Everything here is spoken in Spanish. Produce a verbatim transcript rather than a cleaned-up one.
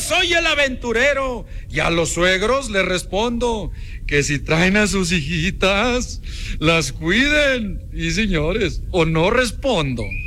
soy el aventurero. Y a los suegros les respondo que si traen a sus hijitas, las cuiden. Y señores, o no respondo.